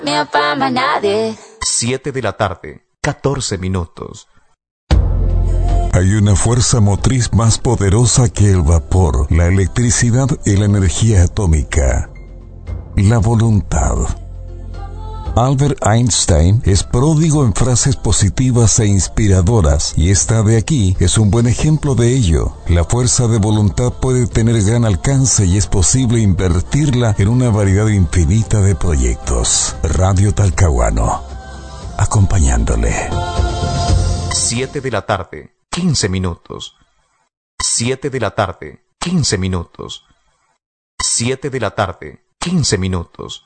me afama nadie. 7 de la tarde, 14 minutos. Hay una fuerza motriz más poderosa que el vapor, la electricidad y la energía atómica. La voluntad. Albert Einstein es pródigo en frases positivas e inspiradoras, y esta de aquí es un buen ejemplo de ello. La fuerza de voluntad puede tener gran alcance y es posible invertirla en una variedad infinita de proyectos. Radio Talcahuano, acompañándole. 7 de la tarde, 15 minutos. 7 de la tarde, 15 minutos. 7 de la tarde, 15 minutos.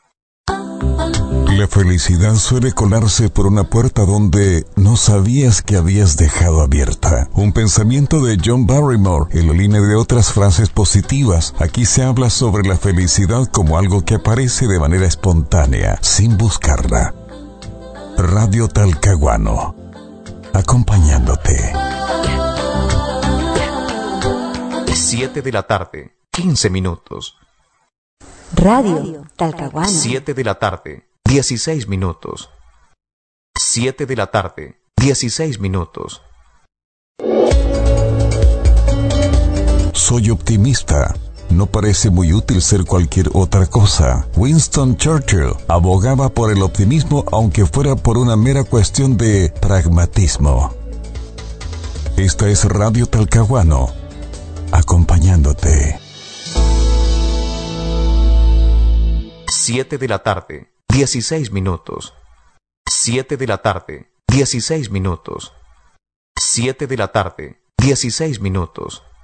La felicidad suele colarse por una puerta donde no sabías que habías dejado abierta. Un pensamiento de John Barrymore en la línea de otras frases positivas. Aquí se habla sobre la felicidad como algo que aparece de manera espontánea, sin buscarla. Radio Talcahuano, acompañándote. 7 de la tarde, 15 minutos. Radio Talcahuano. 7 de la tarde, 16 minutos. 7 de la tarde, 16 minutos. Soy optimista. No parece muy útil ser cualquier otra cosa. Winston Churchill abogaba por el optimismo aunque fuera por una mera cuestión de pragmatismo. Esta es Radio Talcahuano, acompañándote. 7 de la tarde, 16 minutos. 7 de la tarde, 16 minutos. 7 de la tarde, 16 minutos.